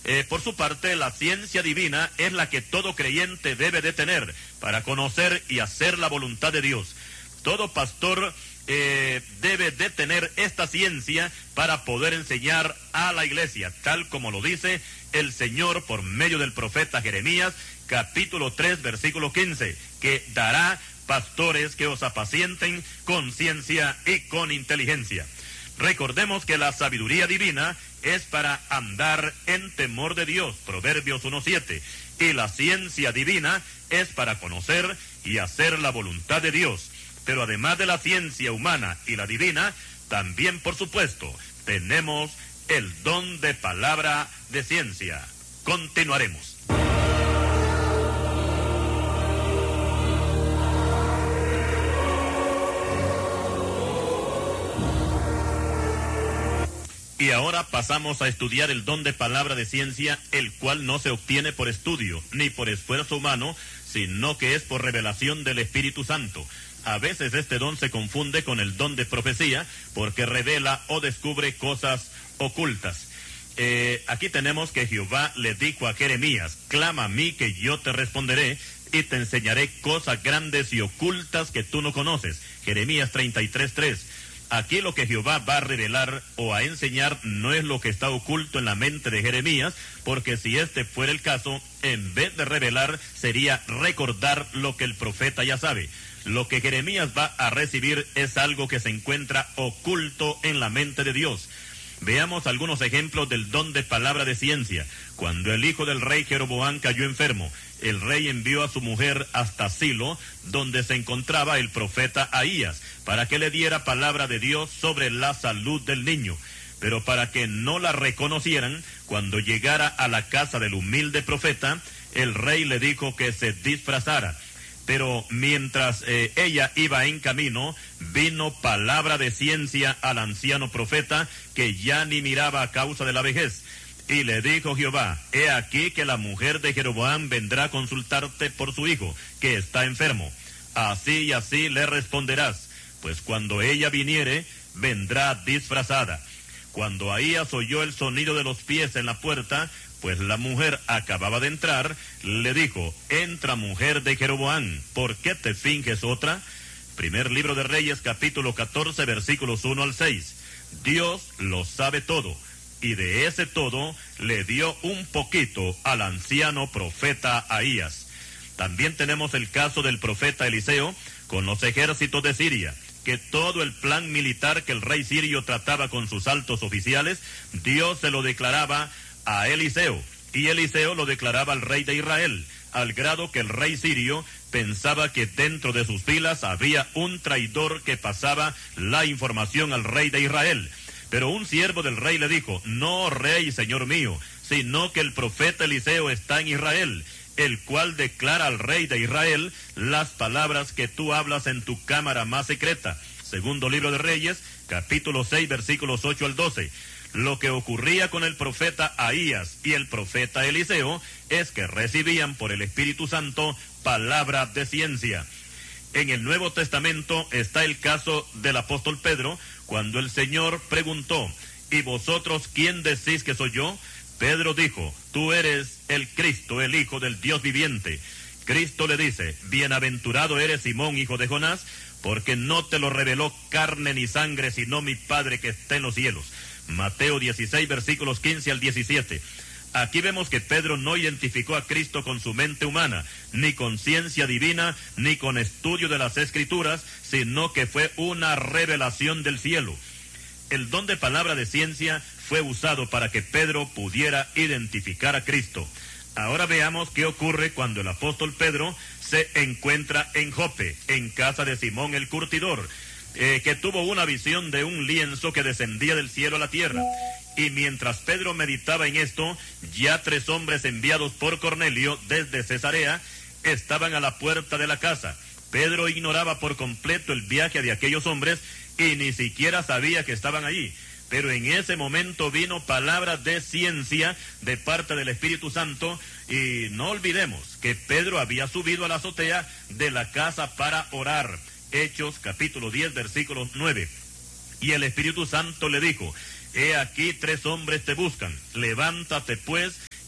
Por su parte, la ciencia divina es la que todo creyente debe de tener para conocer y hacer la voluntad de Dios. Todo pastor debe de tener esta ciencia para poder enseñar a la iglesia, tal como lo dice el Señor por medio del profeta Jeremías, capítulo 3, versículo 15, que dará pastores que os apacienten con ciencia y con inteligencia. Recordemos que la sabiduría divina es para andar en temor de Dios, Proverbios 1:7, y la ciencia divina es para conocer y hacer la voluntad de Dios. Pero además de la ciencia humana y la divina, también, por supuesto, tenemos el don de palabra de ciencia. Continuaremos. Y ahora pasamos a estudiar el don de palabra de ciencia, el cual no se obtiene por estudio, ni por esfuerzo humano, sino que es por revelación del Espíritu Santo. A veces este don se confunde con el don de profecía, porque revela o descubre cosas ocultas. Aquí tenemos que Jehová le dijo a Jeremías: clama a mí que yo te responderé, y te enseñaré cosas grandes y ocultas que tú no conoces. Jeremías 33:3. Aquí lo que Jehová va a revelar o a enseñar no es lo que está oculto en la mente de Jeremías, porque si este fuera el caso, en vez de revelar, sería recordar lo que el profeta ya sabe. Lo que Jeremías va a recibir es algo que se encuentra oculto en la mente de Dios. Veamos algunos ejemplos del don de palabra de ciencia. Cuando el hijo del rey Jeroboam cayó enfermo, el rey envió a su mujer hasta Silo, donde se encontraba el profeta Ahías, para que le diera palabra de Dios sobre la salud del niño. Pero para que no la reconocieran, cuando llegara a la casa del humilde profeta, el rey le dijo que se disfrazara. Pero mientras ella iba en camino, vino palabra de ciencia al anciano profeta, que ya ni miraba a causa de la vejez. Y le dijo Jehová: he aquí que la mujer de Jeroboam vendrá a consultarte por su hijo, que está enfermo. Así y así le responderás, pues cuando ella viniere, vendrá disfrazada. Cuando Ahías oyó el sonido de los pies en la puerta, pues la mujer acababa de entrar, le dijo: entra, mujer de Jeroboam, ¿por qué te finges otra? Primer libro de Reyes, capítulo 14, versículos 1 al 6. Dios lo sabe todo, y de ese todo le dio un poquito al anciano profeta Ahías. También tenemos el caso del profeta Eliseo con los ejércitos de Siria, que todo el plan militar que el rey sirio trataba con sus altos oficiales, Dios se lo declaraba a Eliseo, y Eliseo lo declaraba al rey de Israel, al grado que el rey sirio pensaba que dentro de sus filas había un traidor que pasaba la información al rey de Israel. Pero un siervo del rey le dijo: no, rey, señor mío, sino que el profeta Eliseo está en Israel, el cual declara al rey de Israel las palabras que tú hablas en tu cámara más secreta. Segundo libro de Reyes, capítulo 6, versículos 8 al 12. Lo que ocurría con el profeta Ahías y el profeta Eliseo es que recibían por el Espíritu Santo palabra de ciencia. En el Nuevo Testamento está el caso del apóstol Pedro, cuando el Señor preguntó: ¿y vosotros quién decís que soy yo? Pedro dijo: tú eres el Cristo, el Hijo del Dios viviente. Cristo le dice: bienaventurado eres, Simón, hijo de Jonás, porque no te lo reveló carne ni sangre, sino mi Padre que está en los cielos. Mateo 16, versículos 15 al 17. Aquí vemos que Pedro no identificó a Cristo con su mente humana, ni con ciencia divina, ni con estudio de las Escrituras, sino que fue una revelación del cielo. El don de palabra de ciencia fue usado para que Pedro pudiera identificar a Cristo. Ahora veamos qué ocurre cuando el apóstol Pedro se encuentra en Jope, en casa de Simón el curtidor, que tuvo una visión de un lienzo que descendía del cielo a la tierra. Y mientras Pedro meditaba en esto, ya 3 hombres enviados por Cornelio desde Cesarea estaban a la puerta de la casa. Pedro ignoraba por completo el viaje de aquellos hombres y ni siquiera sabía que estaban allí. Pero en ese momento vino palabra de ciencia de parte del Espíritu Santo, y no olvidemos que Pedro había subido a la azotea de la casa para orar. Hechos capítulo 10, versículo 9. Y el Espíritu Santo le dijo: he aquí 3 hombres te buscan, levántate pues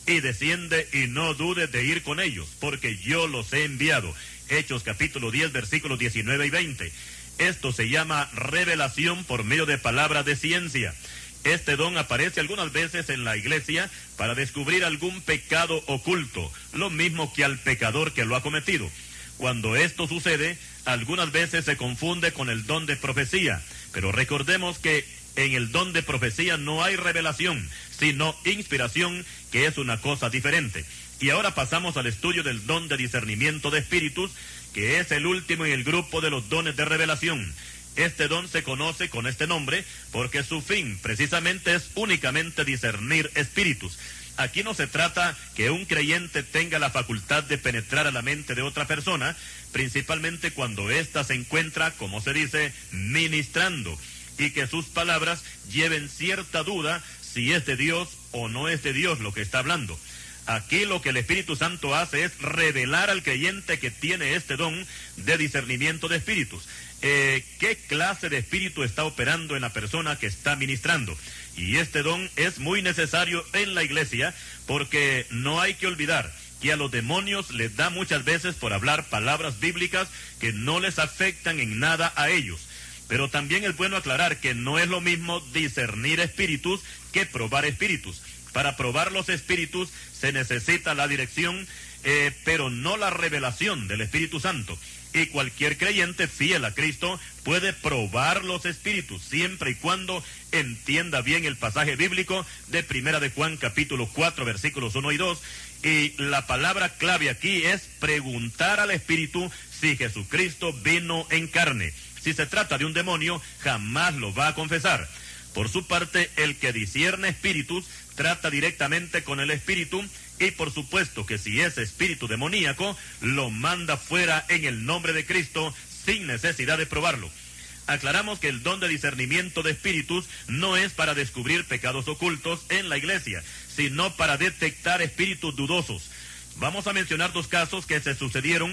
y desciende y no dudes de ir con ellos, porque yo los he enviado. Hechos capítulo 10, versículos 19 y 20. Esto se llama revelación por medio de palabras de ciencia. Este don aparece algunas veces en la iglesia para descubrir algún pecado oculto, lo mismo que al pecador que lo ha cometido. Cuando esto sucede, algunas veces se confunde con el don de profecía, pero recordemos que en el don de profecía no hay revelación, sino inspiración, que es una cosa diferente. Y ahora pasamos al estudio del don de discernimiento de espíritus, que es el último en el grupo de los dones de revelación. Este don se conoce con este nombre porque su fin precisamente es únicamente discernir espíritus. Aquí no se trata que un creyente tenga la facultad de penetrar a la mente de otra persona, principalmente cuando ésta se encuentra, como se dice, ministrando, y que sus palabras lleven cierta duda si es de Dios o no es de Dios lo que está hablando. Aquí lo que el Espíritu Santo hace es revelar al creyente que tiene este don de discernimiento de espíritus. ¿Qué clase de espíritu está operando en la persona que está ministrando? Y este don es muy necesario en la iglesia, porque no hay que olvidar que a los demonios les da muchas veces por hablar palabras bíblicas que no les afectan en nada a ellos. Pero también es bueno aclarar que no es lo mismo discernir espíritus que probar espíritus. Para probar los espíritus se necesita la dirección, pero no la revelación del Espíritu Santo. Y cualquier creyente fiel a Cristo puede probar los espíritus, siempre y cuando entienda bien el pasaje bíblico de Primera de Juan, capítulo 4, versículos 1 y 2. Y la palabra clave aquí es preguntar al espíritu si Jesucristo vino en carne. Si se trata de un demonio, jamás lo va a confesar. Por su parte, el que discierne espíritus trata directamente con el espíritu, y por supuesto que si es espíritu demoníaco, lo manda fuera en el nombre de Cristo sin necesidad de probarlo. Aclaramos que el don de discernimiento de espíritus no es para descubrir pecados ocultos en la iglesia, sino para detectar espíritus dudosos. Vamos a mencionar dos casos que se sucedieron,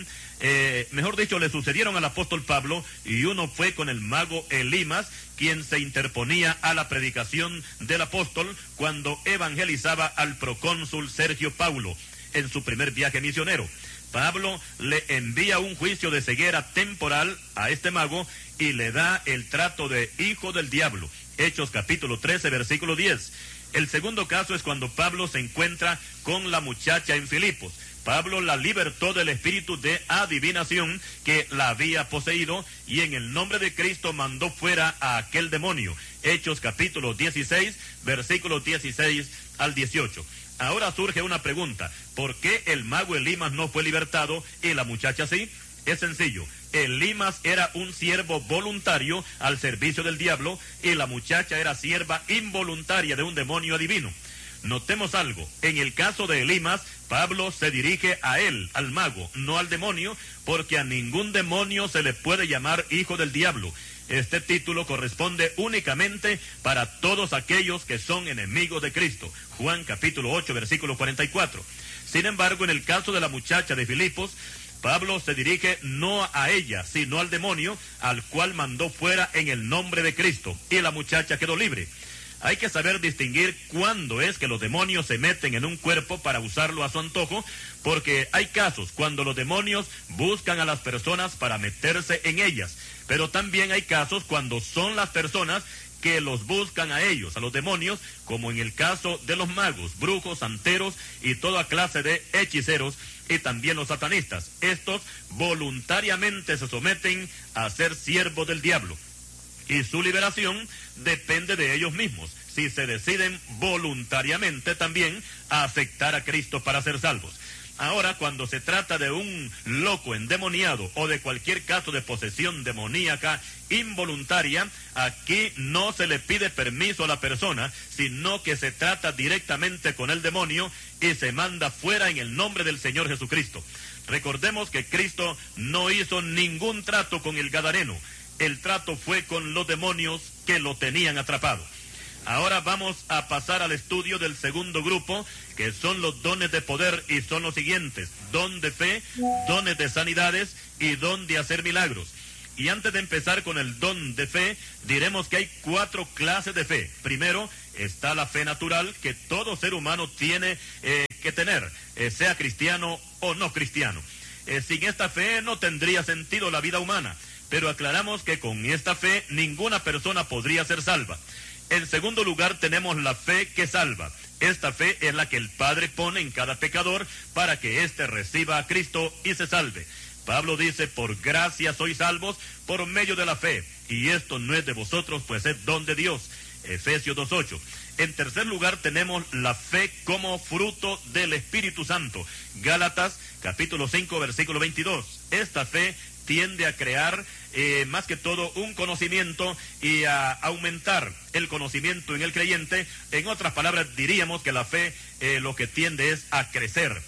le sucedieron al apóstol Pablo, y uno fue con el mago Elimas, quien se interponía a la predicación del apóstol cuando evangelizaba al procónsul Sergio Paulo en su primer viaje misionero. Pablo le envía un juicio de ceguera temporal a este mago y le da el trato de hijo del diablo. Hechos capítulo 13, versículo 10. El segundo caso es cuando Pablo se encuentra con la muchacha en Filipos. Pablo la libertó del espíritu de adivinación que la había poseído, y en el nombre de Cristo mandó fuera a aquel demonio. Hechos capítulo 16, versículos 16 al 18. Ahora surge una pregunta: ¿por qué el mago Elimas no fue libertado y la muchacha sí? Es sencillo. Elimas era un siervo voluntario al servicio del diablo, y la muchacha era sierva involuntaria de un demonio adivino. Notemos algo: en el caso de Elimas, Pablo se dirige a él, al mago, no al demonio, porque a ningún demonio se le puede llamar hijo del diablo. Este título corresponde únicamente para todos aquellos que son enemigos de Cristo. Juan capítulo 8, versículo 44. Sin embargo, en el caso de la muchacha de Filipos, Pablo se dirige no a ella, sino al demonio, al cual mandó fuera en el nombre de Cristo, y la muchacha quedó libre. Hay que saber distinguir cuándo es que los demonios se meten en un cuerpo para usarlo a su antojo, porque hay casos cuando los demonios buscan a las personas para meterse en ellas, pero también hay casos cuando son las personas que los buscan a ellos, a los demonios, como en el caso de los magos, brujos, santeros y toda clase de hechiceros, y también los satanistas. Estos voluntariamente se someten a ser siervos del diablo, y su liberación depende de ellos mismos, si se deciden voluntariamente también a aceptar a Cristo para ser salvos. Ahora, cuando se trata de un loco endemoniado o de cualquier caso de posesión demoníaca involuntaria, aquí no se le pide permiso a la persona, sino que se trata directamente con el demonio y se manda fuera en el nombre del Señor Jesucristo. Recordemos que Cristo no hizo ningún trato con el gadareno. El trato fue con los demonios que lo tenían atrapado. Ahora vamos a pasar al estudio del segundo grupo, que son los dones de poder, y son los siguientes: don de fe, dones de sanidades y don de hacer milagros. Y antes de empezar con el don de fe, diremos que hay 4 clases de fe. Primero está la fe natural, que todo ser humano tiene que tener, sea cristiano o no cristiano. Sin esta fe no tendría sentido la vida humana, pero aclaramos que con esta fe ninguna persona podría ser salva. En segundo lugar tenemos la fe que salva. Esta fe es la que el Padre pone en cada pecador para que éste reciba a Cristo y se salve. Pablo dice, por gracia sois salvos por medio de la fe, y esto no es de vosotros, pues es don de Dios. Efesios 2:8. En tercer lugar tenemos la fe como fruto del Espíritu Santo. Gálatas capítulo 5 versículo 22. Esta fe tiende a crear más que todo un conocimiento y a aumentar el conocimiento en el creyente. En otras palabras, diríamos que la fe lo que tiende es a crecer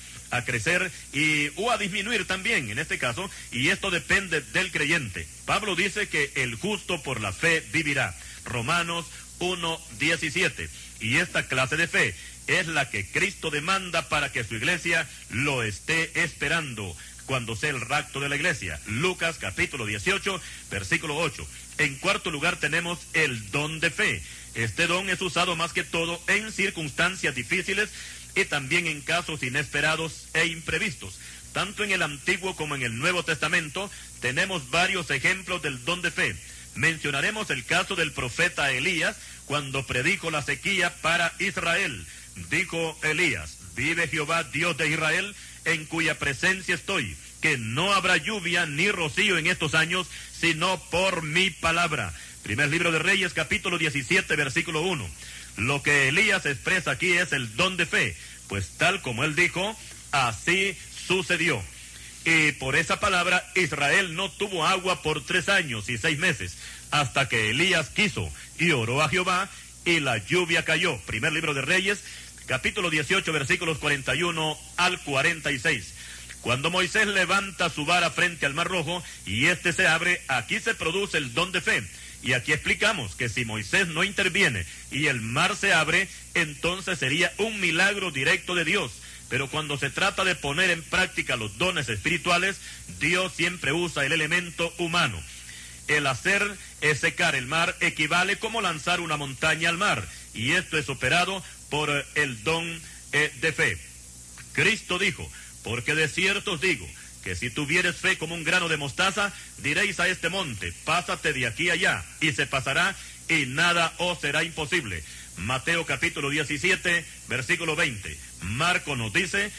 o a disminuir también en este caso, y esto depende del creyente. Pablo dice que el justo por la fe vivirá. Romanos 1:17. Y esta clase de fe es la que Cristo demanda para que su iglesia lo esté esperando cuando sea el rapto de la iglesia. Lucas capítulo 18, versículo 8. En cuarto lugar tenemos el don de fe. Este don es usado más que todo en circunstancias difíciles y también en casos inesperados e imprevistos. Tanto en el Antiguo como en el Nuevo Testamento tenemos varios ejemplos del don de fe. Mencionaremos el caso del profeta Elías cuando predijo la sequía para Israel. Dijo Elías, vive Jehová Dios de Israel, en cuya presencia estoy, que no habrá lluvia ni rocío en estos años, sino por mi palabra. Primer libro de Reyes, capítulo 17, versículo 1. Lo que Elías expresa aquí es el don de fe, pues tal como él dijo, así sucedió. Y por esa palabra Israel no tuvo agua por 3 años y 6 meses, hasta que Elías quiso y oró a Jehová, y la lluvia cayó. Primer libro de Reyes, capítulo 18, versículos 41 al 46. Cuando Moisés levanta su vara frente al Mar Rojo y éste se abre, aquí se produce el don de fe. Y aquí explicamos que si Moisés no interviene y el mar se abre, entonces sería un milagro directo de Dios. Pero cuando se trata de poner en práctica los dones espirituales, Dios siempre usa el elemento humano. El hacer secar el mar equivale como lanzar una montaña al mar, y esto es operado por el don de fe. Cristo dijo, porque de cierto os digo, que si tuvieres fe como un grano de mostaza, diréis a este monte, pásate de aquí allá, y se pasará, y nada os será imposible. Mateo capítulo 17, versículo 20. Marcos nos dice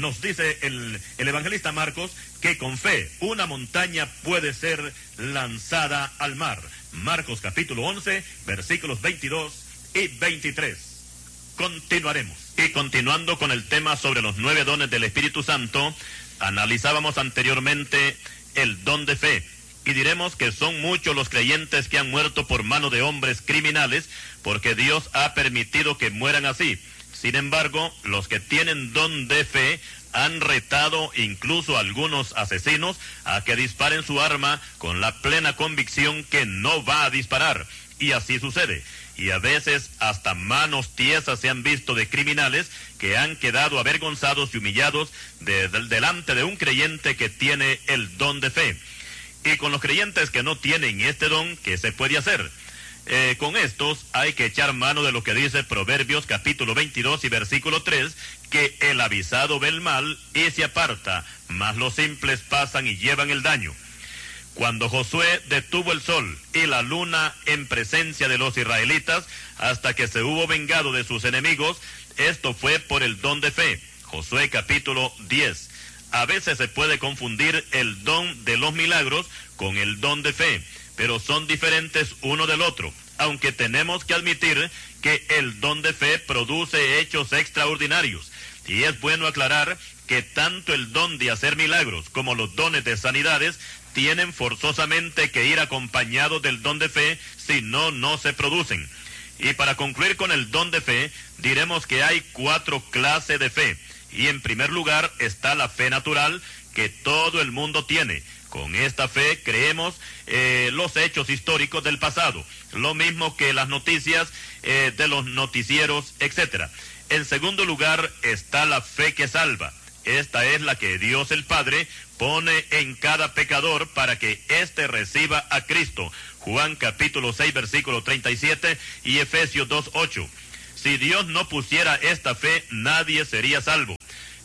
el evangelista Marcos, que con fe una montaña puede ser lanzada al mar. Marcos capítulo 11, versículos 22 y 23. Continuaremos. Y continuando con el tema sobre los 9 dones del Espíritu Santo, analizábamos anteriormente el don de fe, y diremos que son muchos los creyentes que han muerto por mano de hombres criminales, porque Dios ha permitido que mueran así. Sin embargo, los que tienen don de fe han retado incluso a algunos asesinos a que disparen su arma con la plena convicción que no va a disparar, y así sucede. Y a veces hasta manos tiesas se han visto de criminales que han quedado avergonzados y humillados delante de un creyente que tiene el don de fe. Y con los creyentes que no tienen este don, ¿qué se puede hacer? Con estos hay que echar mano de lo que dice Proverbios capítulo 22 y versículo 3, que el avisado ve el mal y se aparta, mas los simples pasan y llevan el daño. Cuando Josué detuvo el sol y la luna en presencia de los israelitas hasta que se hubo vengado de sus enemigos, esto fue por el don de fe. Josué capítulo 10. A veces se puede confundir el don de los milagros con el don de fe, pero son diferentes uno del otro, aunque tenemos que admitir que el don de fe produce hechos extraordinarios. Y es bueno aclarar que tanto el don de hacer milagros como los dones de sanidades tienen forzosamente que ir acompañados del don de fe, si no, no se producen. Y para concluir con el don de fe, diremos que hay 4 clases de fe. Y en primer lugar está la fe natural, que todo el mundo tiene. Con esta fe creemos los hechos históricos del pasado, lo mismo que las noticias de los noticieros, etc. En segundo lugar está la fe que salva. Esta es la que Dios el Padre pone en cada pecador para que éste reciba a Cristo. Juan capítulo 6, versículo 37 y Efesios 2, 8. Si Dios no pusiera esta fe, nadie sería salvo.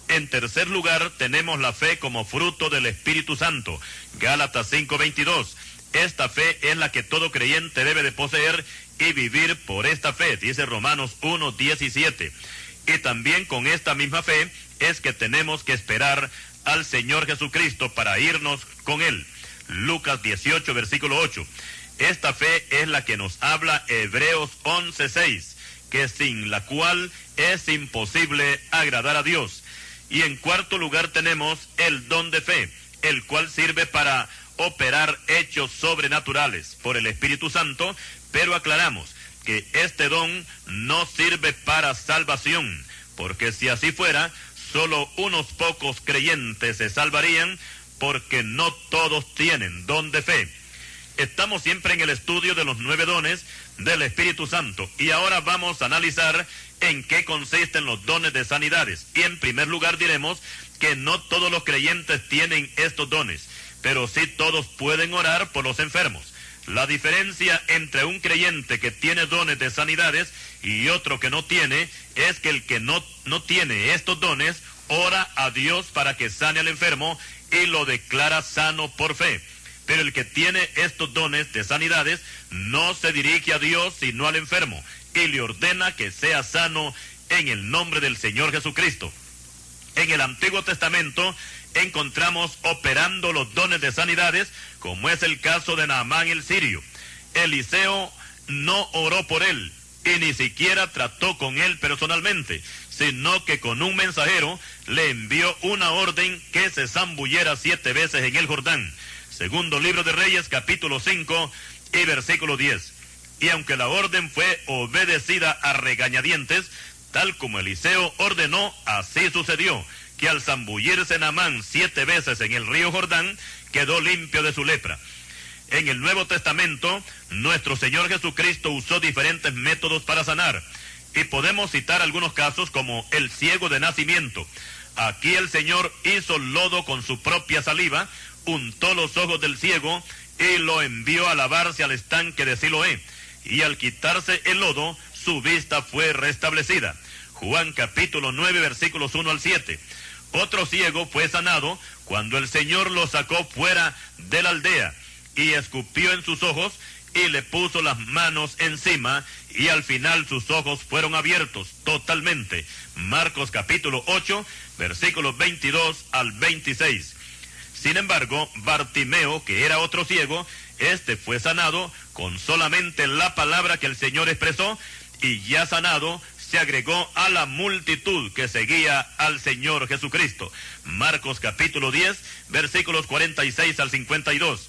En tercer lugar, tenemos la fe como fruto del Espíritu Santo. Gálatas 5:22. Esta fe es la que todo creyente debe de poseer y vivir por esta fe, dice Romanos 1:17. Y también con esta misma fe es que tenemos que esperar al Señor Jesucristo para irnos con Él. Lucas 18, versículo 8. Esta fe es la que nos habla Hebreos 11:6, que sin la cual es imposible agradar a Dios. Y en cuarto lugar tenemos el don de fe, el cual sirve para operar hechos sobrenaturales por el Espíritu Santo, pero aclaramos que este don no sirve para salvación, porque si así fuera, solo unos pocos creyentes se salvarían, porque no todos tienen don de fe. Estamos siempre en el estudio de los 9 dones del Espíritu Santo, y ahora vamos a analizar en qué consisten los dones de sanidades. Y en primer lugar diremos que no todos los creyentes tienen estos dones, pero sí todos pueden orar por los enfermos. La diferencia entre un creyente que tiene dones de sanidades y otro que no tiene es que el que no tiene estos dones ora a Dios para que sane al enfermo y lo declara sano por fe. Pero el que tiene estos dones de sanidades no se dirige a Dios sino al enfermo y le ordena que sea sano en el nombre del Señor Jesucristo. En el Antiguo Testamento encontramos operando los dones de sanidades, como es el caso de Naamán el sirio. Eliseo no oró por él y ni siquiera trató con él personalmente, sino que con un mensajero le envió una orden que se zambulliera 7 veces en el Jordán. Segundo libro de Reyes, capítulo 5 y versículo 10. Y aunque la orden fue obedecida a regañadientes, tal como Eliseo ordenó, así sucedió, que al zambullirse Naamán 7 veces en el río Jordán, quedó limpio de su lepra. En el Nuevo Testamento, nuestro Señor Jesucristo usó diferentes métodos para sanar, y podemos citar algunos casos como el ciego de nacimiento. Aquí el Señor hizo lodo con su propia saliva, untó los ojos del ciego y lo envió a lavarse al estanque de Siloé, y al quitarse el lodo, su vista fue restablecida. Juan capítulo 9, versículos 1 al 7. Otro ciego fue sanado cuando el Señor lo sacó fuera de la aldea y escupió en sus ojos y le puso las manos encima, y al final sus ojos fueron abiertos totalmente. Marcos capítulo 8, versículos 22 al 26. Sin embargo, Bartimeo, que era otro ciego, este fue sanado con solamente la palabra que el Señor expresó, y ya sanado, se agregó a la multitud que seguía al Señor Jesucristo. Marcos capítulo 10, versículos 46 al 52.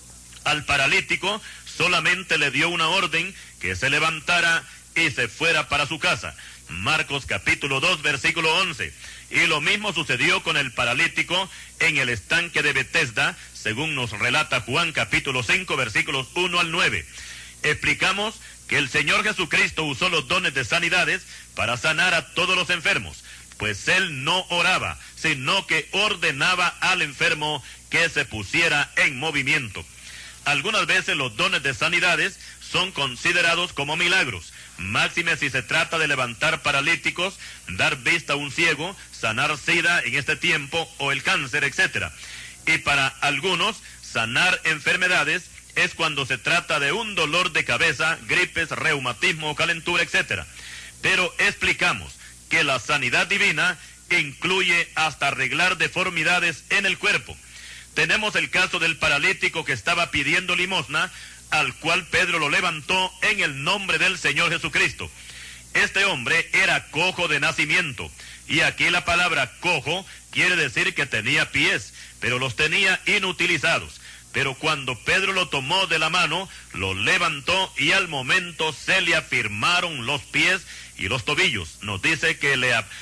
Al paralítico solamente le dio una orden, que se levantara y se fuera para su casa. Marcos capítulo 2, versículo 11. Y lo mismo sucedió con el paralítico en el estanque de Betesda, según nos relata Juan capítulo 5, versículos 1 al 9. Explicamos que el Señor Jesucristo usó los dones de sanidades para sanar a todos los enfermos, pues Él no oraba, sino que ordenaba al enfermo que se pusiera en movimiento. Algunas veces los dones de sanidades son considerados como milagros, máxime si se trata de levantar paralíticos, dar vista a un ciego, sanar SIDA en este tiempo o el cáncer, etc. Y para algunos, sanar enfermedades es cuando se trata de un dolor de cabeza, gripes, reumatismo o calentura, etc. Pero explicamos que la sanidad divina incluye hasta arreglar deformidades en el cuerpo. Tenemos el caso del paralítico que estaba pidiendo limosna, al cual Pedro lo levantó en el nombre del Señor Jesucristo. Este hombre era cojo de nacimiento, y aquí la palabra cojo quiere decir que tenía pies, pero los tenía inutilizados. Pero cuando Pedro lo tomó de la mano, lo levantó y al momento se le afirmaron los pies y los tobillos. Nos dice que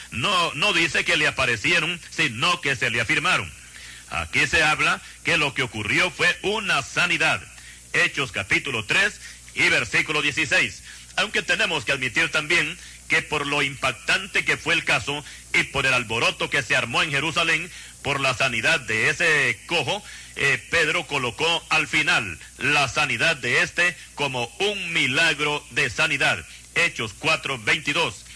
no dice que le aparecieron, sino que se le afirmaron. Aquí se habla que lo que ocurrió fue una sanidad. Hechos capítulo 3 y versículo 16. Aunque tenemos que admitir también que por lo impactante que fue el caso y por el alboroto que se armó en Jerusalén por la sanidad de ese cojo, Pedro colocó al final la sanidad de este como un milagro de sanidad. Hechos 4:22.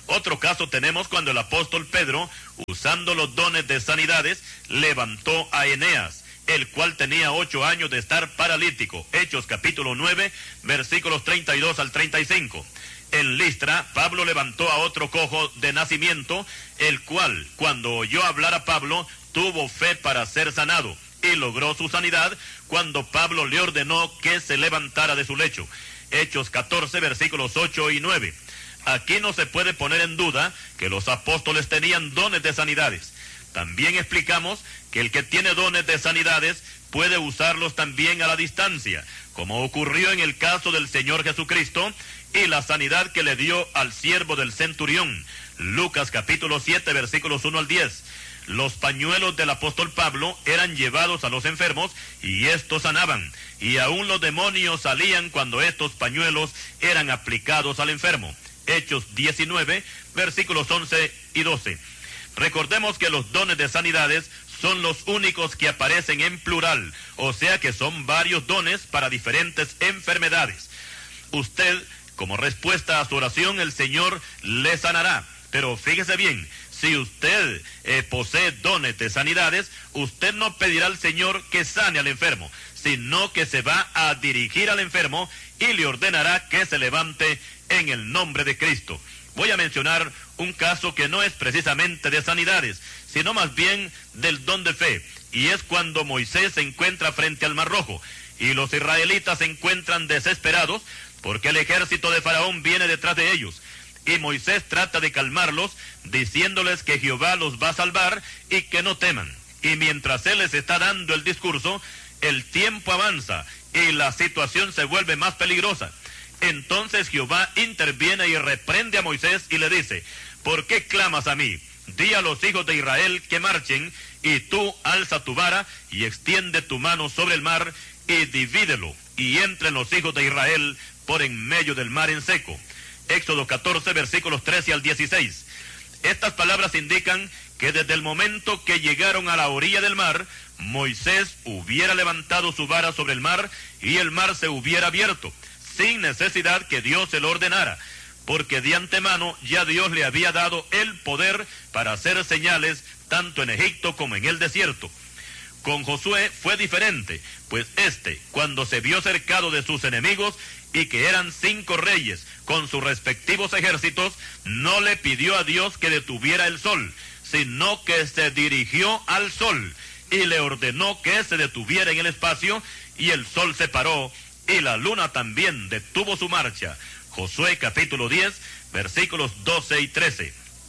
Otro caso tenemos cuando el apóstol Pedro, usando los dones de sanidades, levantó a Eneas, el cual tenía 8 años de estar paralítico. Hechos capítulo 9, versículos 32 al 35. En Listra, Pablo levantó a otro cojo de nacimiento, el cual, cuando oyó hablar a Pablo, tuvo fe para ser sanado, y logró su sanidad cuando Pablo le ordenó que se levantara de su lecho. Hechos 14, versículos 8 y 9. Aquí no se puede poner en duda que los apóstoles tenían dones de sanidades. También explicamos que el que tiene dones de sanidades puede usarlos también a la distancia, como ocurrió en el caso del Señor Jesucristo y la sanidad que le dio al siervo del centurión. Lucas capítulo 7, versículos 1 al 10. Los pañuelos del apóstol Pablo eran llevados a los enfermos y estos sanaban, y aún los demonios salían cuando estos pañuelos eran aplicados al enfermo. Hechos 19, versículos 11 y 12. Recordemos que los dones de sanidades son los únicos que aparecen en plural, o sea que son varios dones para diferentes enfermedades. Usted, como respuesta a su oración, el Señor le sanará. Pero fíjese bien, si usted posee dones de sanidades, usted no pedirá al Señor que sane al enfermo, sino que se va a dirigir al enfermo y le ordenará que se levante en el nombre de Cristo. Voy a mencionar un caso que no es precisamente de sanidades, sino más bien del don de fe, y es cuando Moisés se encuentra frente al Mar Rojo, y los israelitas se encuentran desesperados, porque el ejército de Faraón viene detrás de ellos, y Moisés trata de calmarlos, diciéndoles que Jehová los va a salvar, y que no teman. Y mientras él les está dando el discurso, el tiempo avanza, y la situación se vuelve más peligrosa. Entonces Jehová interviene y reprende a Moisés y le dice: ¿por qué clamas a mí? Di a los hijos de Israel que marchen, y tú alza tu vara y extiende tu mano sobre el mar y divídelo, y entren los hijos de Israel por en medio del mar en seco. Éxodo 14, versículos 13 al 16. Estas palabras indican que desde el momento que llegaron a la orilla del mar, Moisés hubiera levantado su vara sobre el mar y el mar se hubiera abierto, sin necesidad que Dios se lo ordenara, porque de antemano ya Dios le había dado el poder para hacer señales tanto en Egipto como en el desierto. Con Josué fue diferente, pues cuando se vio cercado de sus enemigos y que eran 5 reyes con sus respectivos ejércitos, no le pidió a Dios que detuviera el sol, sino que se dirigió al sol y le ordenó que se detuviera en el espacio, y el sol se paró y la luna también detuvo su marcha. Josué capítulo 10, versículos 12 y 13.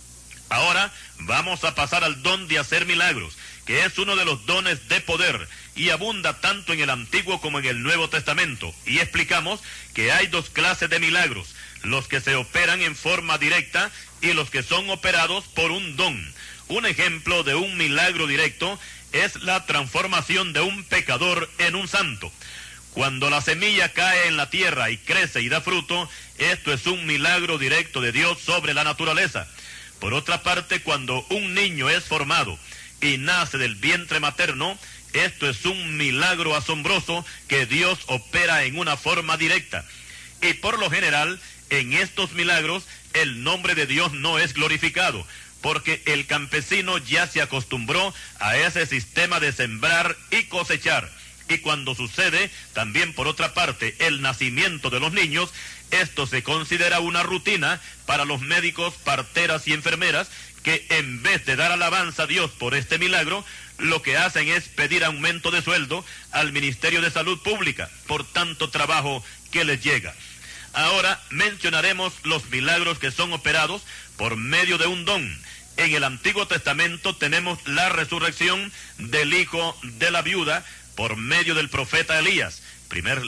Ahora vamos a pasar al don de hacer milagros, que es uno de los dones de poder y abunda tanto en el Antiguo como en el Nuevo Testamento. Y explicamos que hay 2 clases de milagros: los que se operan en forma directa y los que son operados por un don. Un ejemplo de un milagro directo es la transformación de un pecador en un santo. Cuando la semilla cae en la tierra y crece y da fruto, esto es un milagro directo de Dios sobre la naturaleza. Por otra parte, cuando un niño es formado y nace del vientre materno, esto es un milagro asombroso que Dios opera en una forma directa. Y por lo general, en estos milagros, el nombre de Dios no es glorificado, porque el campesino ya se acostumbró a ese sistema de sembrar y cosechar. Y cuando sucede, también por otra parte, el nacimiento de los niños, esto se considera una rutina para los médicos, parteras y enfermeras, que en vez de dar alabanza a Dios por este milagro, lo que hacen es pedir aumento de sueldo al Ministerio de Salud Pública por tanto trabajo que les llega. Ahora mencionaremos los milagros que son operados por medio de un don. En el Antiguo Testamento tenemos la resurrección del hijo de la viuda por medio del profeta Elías. Primer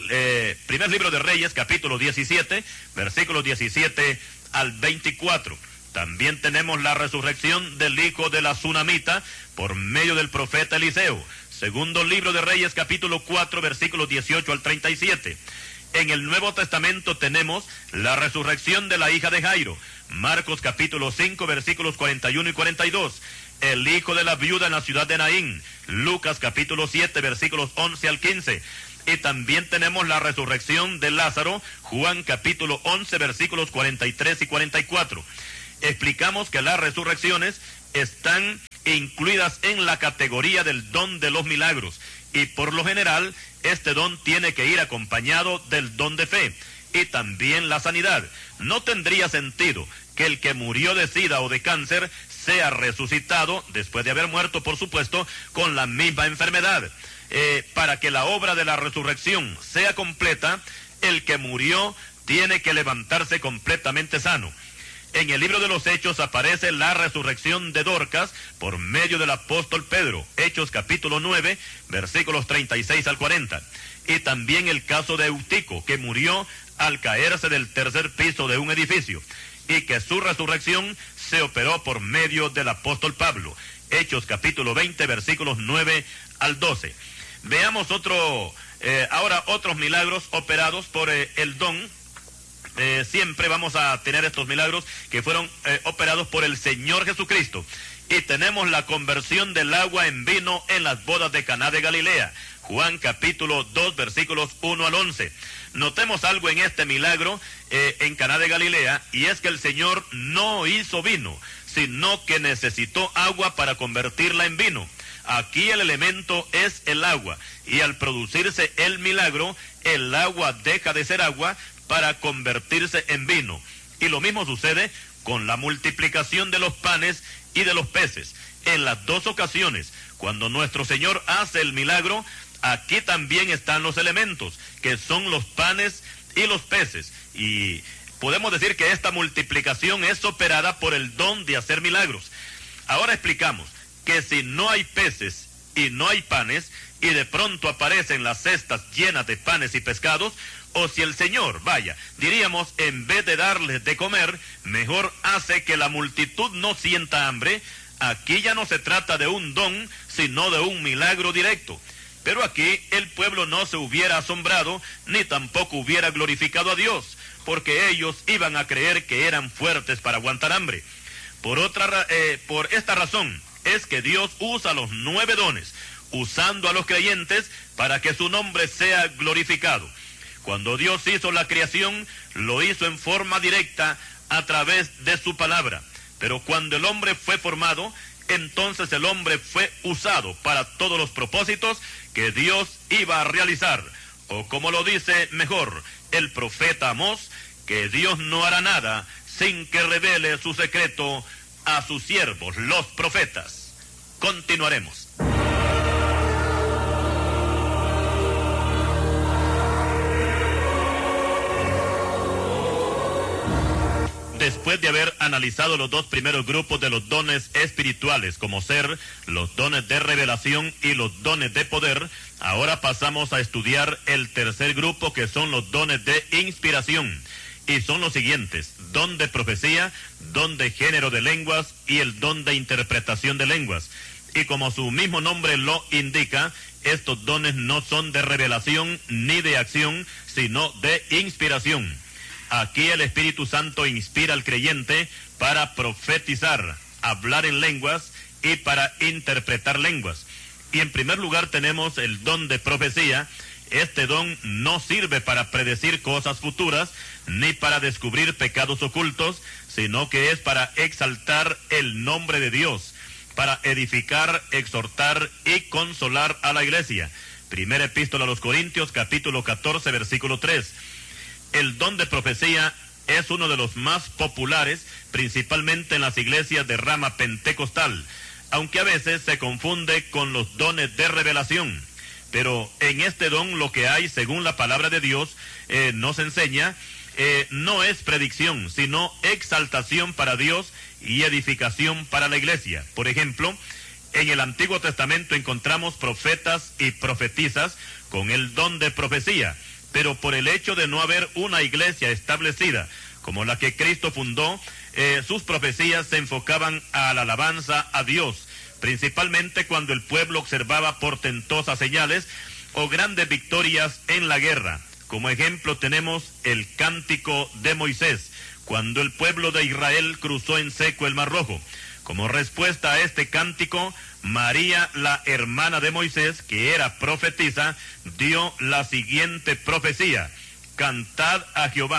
libro de Reyes, capítulo 17, versículos 17 al 24. También tenemos la resurrección del hijo de la Sunamita por medio del profeta Eliseo. Segundo libro de Reyes, capítulo 4, versículos 18 al 37. En el Nuevo Testamento tenemos la resurrección de la hija de Jairo. Marcos capítulo 5, versículos 41 y 42. El hijo de la viuda en la ciudad de Naín. Lucas capítulo 7, versículos 11 al 15. Y también tenemos la resurrección de Lázaro. Juan capítulo 11, versículos 43 y 44. explicamos que las resurrecciones están incluidas en la categoría del don de los milagros, y por lo general este don tiene que ir acompañado del don de fe y también la sanidad. No tendría sentido que el que murió de SIDA o de cáncer sea resucitado, después de haber muerto, por supuesto, con la misma enfermedad. Para que la obra de la resurrección sea completa, el que murió tiene que levantarse completamente sano. En el libro de los Hechos aparece la resurrección de Dorcas por medio del apóstol Pedro, Hechos capítulo 9, versículos 36 al 40. Y también el caso de Eutico, que murió al caerse del tercer piso de un edificio, y que su resurrección se operó por medio del apóstol Pablo, Hechos capítulo 20, versículos 9 al 12. Veamos ahora otros milagros operados por el don. Siempre vamos a tener estos milagros que fueron operados por el Señor Jesucristo. Y tenemos la conversión del agua en vino en las bodas de Caná de Galilea. Juan capítulo 2, versículos 1 al 11. Notemos algo en este milagro en Caná de Galilea, y es que el Señor no hizo vino, sino que necesitó agua para convertirla en vino. Aquí el elemento es el agua, y al producirse el milagro, el agua deja de ser agua para convertirse en vino. Y lo mismo sucede con la multiplicación de los panes y de los peces. En las dos ocasiones, cuando nuestro Señor hace el milagro, aquí también están los elementos, que son los panes y los peces. Y podemos decir que esta multiplicación es operada por el don de hacer milagros. Ahora explicamos que si no hay peces y no hay panes, y de pronto aparecen las cestas llenas de panes y pescados, o si el Señor, diríamos, en vez de darles de comer, mejor hace que la multitud no sienta hambre, aquí ya no se trata de un don, sino de un milagro directo. Pero aquí el pueblo no se hubiera asombrado, ni tampoco hubiera glorificado a Dios, porque ellos iban a creer que eran fuertes para aguantar hambre. Por esta razón es que Dios usa los 9 dones, usando a los creyentes para que su nombre sea glorificado. Cuando Dios hizo la creación, lo hizo en forma directa a través de su palabra. Pero cuando el hombre fue formado, entonces el hombre fue usado para todos los propósitos que Dios iba a realizar. O como lo dice mejor el profeta Amós, que Dios no hará nada sin que revele su secreto a sus siervos, los profetas. Continuaremos. Después de haber analizado los dos primeros grupos de los dones espirituales, como ser los dones de revelación y los dones de poder, ahora pasamos a estudiar el tercer grupo, que son los dones de inspiración. Y son los siguientes: don de profecía, don de género de lenguas y el don de interpretación de lenguas. Y como su mismo nombre lo indica, estos dones no son de revelación ni de acción, sino de inspiración. Aquí el Espíritu Santo inspira al creyente para profetizar, hablar en lenguas y para interpretar lenguas. Y en primer lugar tenemos el don de profecía. Este don no sirve para predecir cosas futuras, ni para descubrir pecados ocultos, sino que es para exaltar el nombre de Dios, para edificar, exhortar y consolar a la iglesia. Primera epístola a los Corintios, capítulo 14, versículo 3. El don de profecía es uno de los más populares, principalmente en las iglesias de rama pentecostal, aunque a veces se confunde con los dones de revelación. Pero en este don lo que hay, según la palabra de Dios, nos enseña, no es predicción, sino exaltación para Dios y edificación para la iglesia. Por ejemplo, en el Antiguo Testamento encontramos profetas y profetizas con el don de profecía, pero por el hecho de no haber una iglesia establecida como la que Cristo fundó, sus profecías se enfocaban a la alabanza a Dios, principalmente cuando el pueblo observaba portentosas señales o grandes victorias en la guerra. Como ejemplo tenemos el cántico de Moisés, cuando el pueblo de Israel cruzó en seco el Mar Rojo. Como respuesta a este cántico, María, la hermana de Moisés, que era profetisa, dio la siguiente profecía: cantad a Jehová,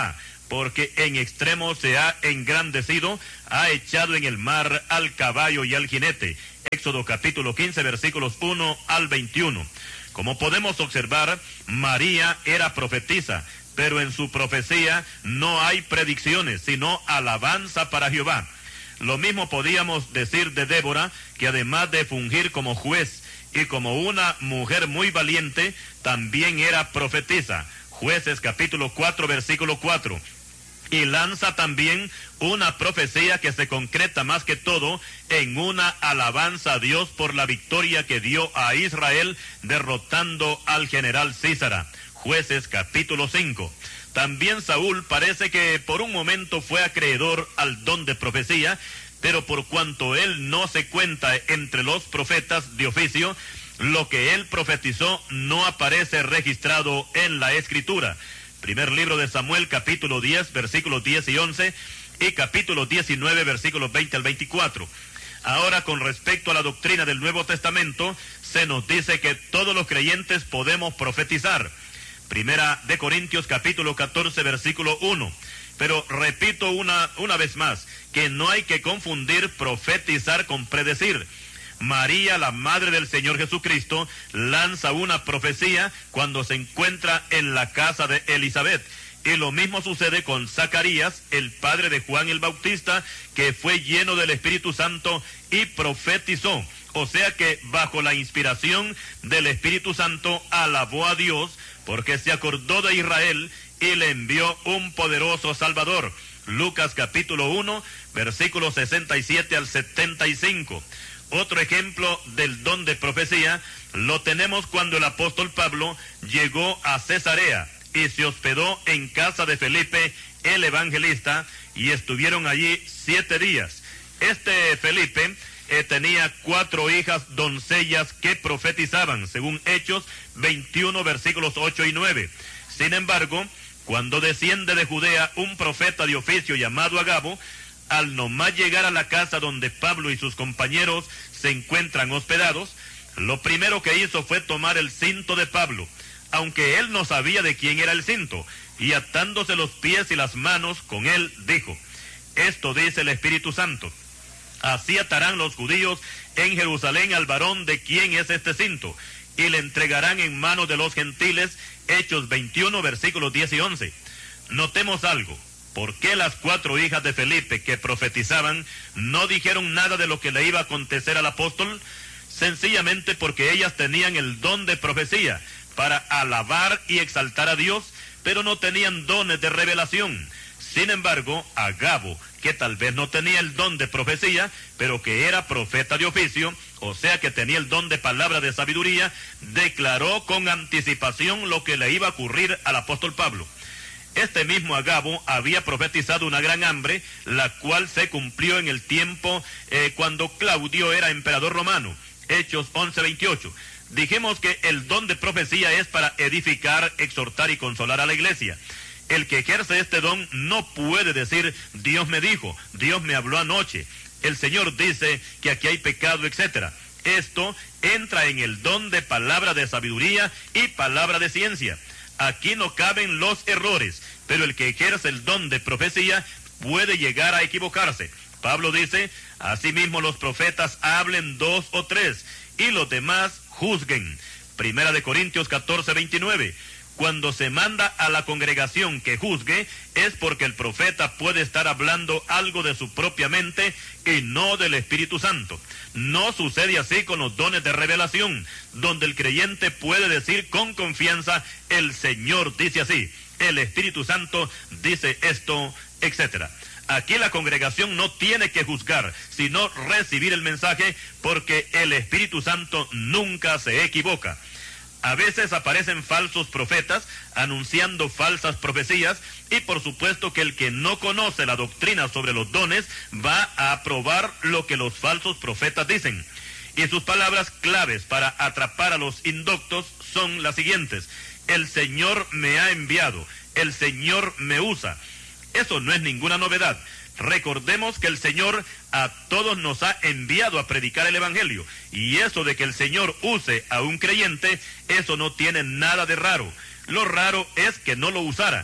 porque en extremo se ha engrandecido, ha echado en el mar al caballo y al jinete. Éxodo capítulo 15, versículos 1 al 21. Como podemos observar, María era profetisa, pero en su profecía no hay predicciones, sino alabanza para Jehová. Lo mismo podíamos decir de Débora, que además de fungir como juez y como una mujer muy valiente, también era profetisa. Jueces capítulo 4, versículo 4. Y lanza también una profecía que se concreta más que todo en una alabanza a Dios por la victoria que dio a Israel derrotando al general Císara. Jueces capítulo 5. También Saúl parece que por un momento fue acreedor al don de profecía, pero por cuanto él no se cuenta entre los profetas de oficio, lo que él profetizó no aparece registrado en la Escritura. Primer libro de Samuel, capítulo 10, versículos 10 y 11, y capítulo 19, versículos 20 al 24. Ahora, con respecto a la doctrina del Nuevo Testamento, se nos dice que todos los creyentes podemos profetizar. Primera de Corintios, capítulo 14, versículo 1. Pero repito una vez más, que no hay que confundir profetizar con predecir. María, la madre del Señor Jesucristo, lanza una profecía cuando se encuentra en la casa de Elizabeth. Y lo mismo sucede con Zacarías, el padre de Juan el Bautista, que fue lleno del Espíritu Santo y profetizó. O sea que bajo la inspiración del Espíritu Santo alabó a Dios porque se acordó de Israel y le envió un poderoso Salvador. Lucas capítulo 1, versículos 67 al 75. Otro ejemplo del don de profecía lo tenemos cuando el apóstol Pablo llegó a Cesarea y se hospedó en casa de Felipe el evangelista y estuvieron allí 7 días. Este Felipe tenía 4 hijas doncellas que profetizaban, según Hechos 21 versículos 8 y 9. Sin embargo, cuando desciende de Judea un profeta de oficio llamado Agabo, al nomás llegar a la casa donde Pablo y sus compañeros se encuentran hospedados, lo primero que hizo fue tomar el cinto de Pablo, aunque él no sabía de quién era el cinto, y atándose los pies y las manos con él, dijo: esto dice el Espíritu Santo, así atarán los judíos en Jerusalén al varón de quién es este cinto, y le entregarán en manos de los gentiles. Hechos 21, versículos 10 y 11. Notemos algo. ¿Por qué las 4 hijas de Felipe que profetizaban no dijeron nada de lo que le iba a acontecer al apóstol? Sencillamente porque ellas tenían el don de profecía para alabar y exaltar a Dios, pero no tenían dones de revelación. Sin embargo, Agabo, que tal vez no tenía el don de profecía, pero que era profeta de oficio, o sea que tenía el don de palabra de sabiduría, declaró con anticipación lo que le iba a ocurrir al apóstol Pablo. Este mismo Agabo había profetizado una gran hambre, la cual se cumplió en el tiempo cuando Claudio era emperador romano. Hechos 11:28. Dijimos que el don de profecía es para edificar, exhortar y consolar a la iglesia. El que ejerce este don no puede decir: Dios me dijo, Dios me habló anoche, el Señor dice que aquí hay pecado, etc. Esto entra en el don de palabra de sabiduría y palabra de ciencia. Aquí no caben los errores, pero el que ejerce el don de profecía puede llegar a equivocarse. Pablo dice: asimismo los profetas hablen 2 o 3, y los demás juzguen. Primera de Corintios 14:29. Cuando se manda a la congregación que juzgue, es porque el profeta puede estar hablando algo de su propia mente y no del Espíritu Santo. No sucede así con los dones de revelación, donde el creyente puede decir con confianza: el Señor dice así, el Espíritu Santo dice esto, etc. Aquí la congregación no tiene que juzgar, sino recibir el mensaje, porque el Espíritu Santo nunca se equivoca. A veces aparecen falsos profetas anunciando falsas profecías, y por supuesto que el que no conoce la doctrina sobre los dones va a aprobar lo que los falsos profetas dicen. Y sus palabras claves para atrapar a los indoctos son las siguientes: el Señor me ha enviado, el Señor me usa. Eso no es ninguna novedad. Recordemos que el Señor a todos nos ha enviado a predicar el Evangelio, y eso de que el Señor use a un creyente, eso no tiene nada de raro. Lo raro es que no lo usara.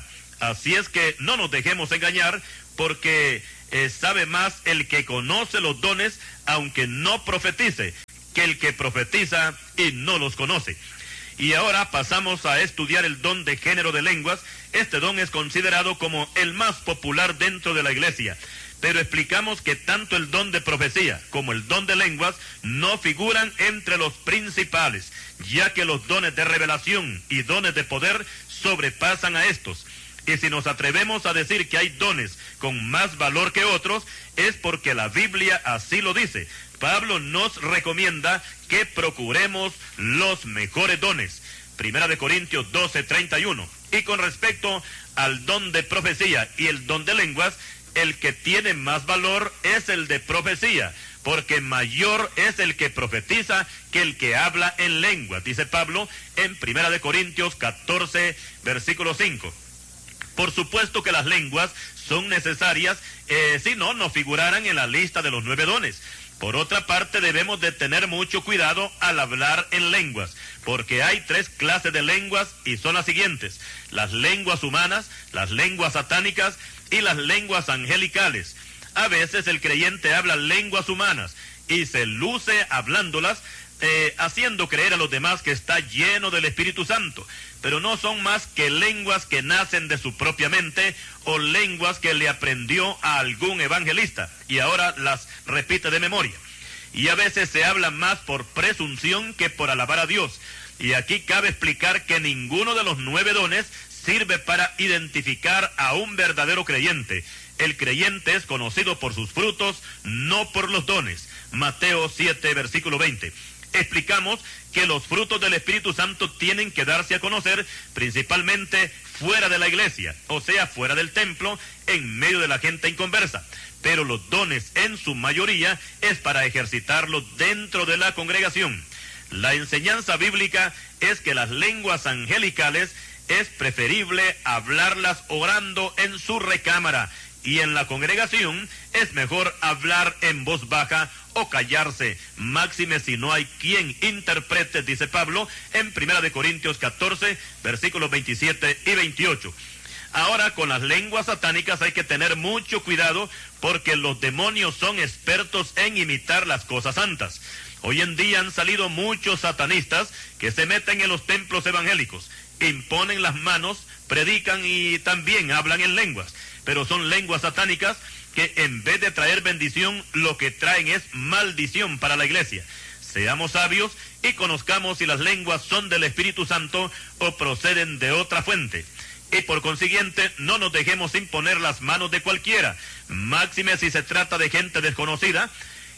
Así es que no nos dejemos engañar, porque sabe más el que conoce los dones, aunque no profetice, que el que profetiza y no los conoce. Y ahora pasamos a estudiar el don de género de lenguas. Este don es considerado como el más popular dentro de la iglesia, pero explicamos que tanto el don de profecía como el don de lenguas no figuran entre los principales, ya que los dones de revelación y dones de poder sobrepasan a estos. Y si nos atrevemos a decir que hay dones con más valor que otros, es porque la Biblia así lo dice. Pablo nos recomienda que procuremos los mejores dones. 1 Corintios 12:31. Y con respecto al don de profecía y el don de lenguas, el que tiene más valor es el de profecía, porque mayor es el que profetiza que el que habla en lenguas, dice Pablo en 1 Corintios 14, versículo 5. Por supuesto que las lenguas son necesarias, si no, no figuraran en la lista de los 9 dones. Por otra parte, debemos de tener mucho cuidado al hablar en lenguas, porque hay 3 clases de lenguas y son las siguientes: las lenguas humanas, las lenguas satánicas y las lenguas angelicales. A veces el creyente habla lenguas humanas y se luce hablándolas, haciendo creer a los demás que está lleno del Espíritu Santo, pero no son más que lenguas que nacen de su propia mente o lenguas que le aprendió a algún evangelista y ahora las repite de memoria. Y a veces se habla más por presunción que por alabar a Dios. Y aquí cabe explicar que ninguno de los 9 dones sirve para identificar a un verdadero creyente. El creyente es conocido por sus frutos, no por los dones. Mateo 7, versículo 20. Explicamos que los frutos del Espíritu Santo tienen que darse a conocer principalmente fuera de la iglesia, o sea, fuera del templo, en medio de la gente inconversa. Pero los dones en su mayoría es para ejercitarlos dentro de la congregación. La enseñanza bíblica es que las lenguas angelicales es preferible hablarlas orando en su recámara, y en la congregación es mejor hablar en voz baja o callarse, máxime si no hay quien interprete, dice Pablo en 1 Corintios 14, versículos 27 y 28. Ahora, con las lenguas satánicas hay que tener mucho cuidado, porque los demonios son expertos en imitar las cosas santas. Hoy en día han salido muchos satanistas que se meten en los templos evangélicos, imponen las manos, predican y también hablan en lenguas, pero son lenguas satánicas que en vez de traer bendición, lo que traen es maldición para la iglesia. Seamos sabios y conozcamos si las lenguas son del Espíritu Santo o proceden de otra fuente. Y por consiguiente, no nos dejemos imponer las manos de cualquiera, máxime si se trata de gente desconocida.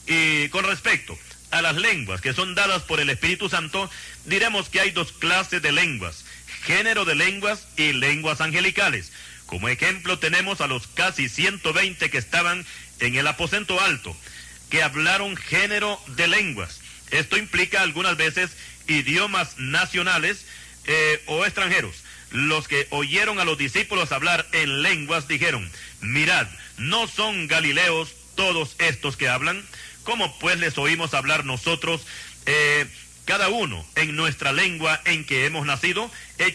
Y con respecto a las lenguas que son dadas por el Espíritu Santo, diremos que hay 2 clases de lenguas: género de lenguas y lenguas angelicales. Como ejemplo tenemos a los casi 120 que estaban en el aposento alto, que hablaron género de lenguas. Esto implica algunas veces idiomas nacionales o extranjeros. Los que oyeron a los discípulos hablar en lenguas dijeron: mirad, ¿no son galileos todos estos que hablan? ¿Cómo pues les oímos hablar nosotros, cada uno en nuestra lengua en que hemos nacido? Hechos